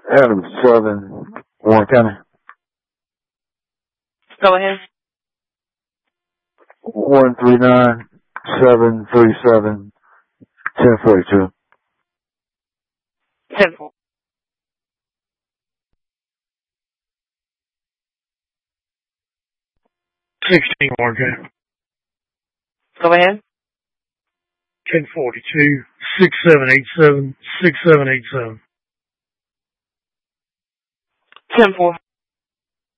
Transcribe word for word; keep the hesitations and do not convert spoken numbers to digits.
Adam Southern, Warren County. Go ahead. One three nine seven three seven ten forty two. Ten four. Sixteen Warren County. Go ahead. Ten forty two six seven eight seven six seven eight seven. Ten four.